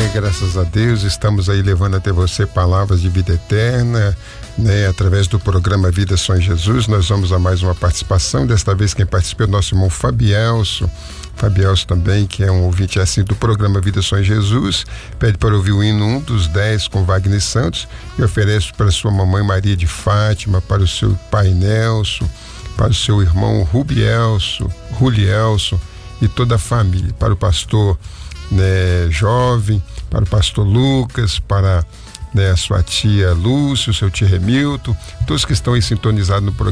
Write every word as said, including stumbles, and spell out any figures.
É, graças a Deus, estamos aí levando até você palavras de vida eterna, né? Através do programa Vida Só em Jesus. Nós vamos a mais uma participação. Desta vez quem participa é o nosso irmão Fabielso. Fabielso também, que é um ouvinte assim do programa Vida Só em Jesus, pede para ouvir o hino um dos dez com Wagner Santos e oferece para sua mamãe Maria de Fátima, para o seu pai Nelson, para o seu irmão Rubielso, Rulielso e toda a família, para o pastor, né, jovem, para o pastor Lucas, para, né, a sua tia Lúcia, o seu tio Remilton, todos que estão aí sintonizados no programa